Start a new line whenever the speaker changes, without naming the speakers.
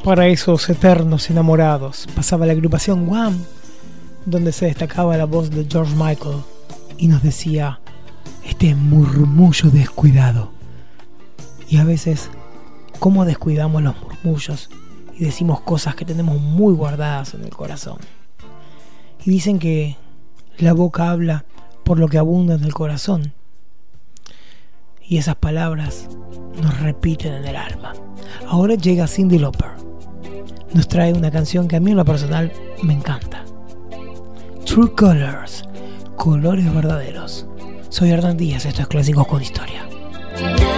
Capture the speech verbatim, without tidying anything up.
Para esos eternos enamorados pasaba la agrupación Wham, donde se destacaba la voz de George Michael y nos decía este murmullo descuidado. Y a veces, ¿cómo descuidamos los murmullos y decimos cosas que tenemos muy guardadas en el corazón? Y dicen que la boca habla por lo que abunda en el corazón, y esas palabras nos repiten en el alma. Ahora llega Cyndi Lauper, nos trae una canción que a mí en lo personal me encanta. True Colors, colores verdaderos. Soy Hernán Díaz, esto es Clásicos con Historia.